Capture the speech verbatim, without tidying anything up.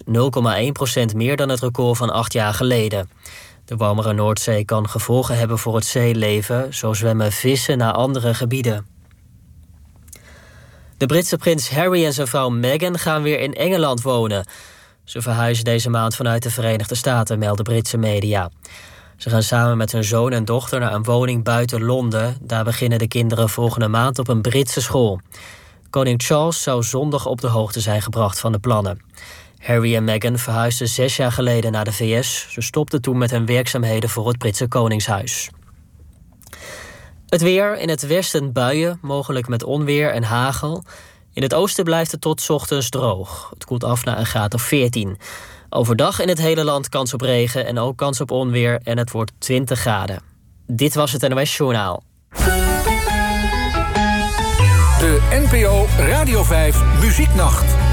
nul komma één procent meer dan het record van acht jaar geleden. De warmere Noordzee kan gevolgen hebben voor het zeeleven. Zo zwemmen vissen naar andere gebieden. De Britse prins Harry en zijn vrouw Meghan gaan weer in Engeland wonen. Ze verhuizen deze maand vanuit de Verenigde Staten, melden Britse media. Ze gaan samen met hun zoon en dochter naar een woning buiten Londen. Daar beginnen de kinderen volgende maand op een Britse school. Koning Charles zou zondag op de hoogte zijn gebracht van de plannen. Harry en Meghan verhuisden zes jaar geleden naar de V S. Ze stopten toen met hun werkzaamheden voor het Britse Koningshuis. Het weer, in het westen buien, mogelijk met onweer en hagel. In het oosten blijft het tot 's ochtends droog. Het koelt af naar een graad of veertien. Overdag in het hele land kans op regen en ook kans op onweer en het wordt twintig graden. Dit was het N O S Journaal. De N P O Radio vijf Muzieknacht.